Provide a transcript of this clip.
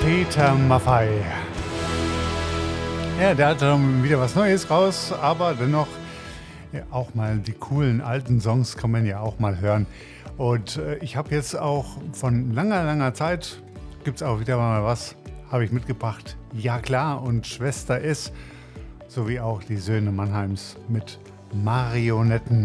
Peter Maffay. Ja, der hat dann wieder was Neues raus, aber dennoch ja, auch mal die coolen alten Songs kann man ja auch mal hören. Und ich habe jetzt auch von langer Zeit, gibt es auch wieder mal was, habe ich mitgebracht. Ja klar, und Schwester S, sowie auch die Söhne Mannheims mit Marionetten.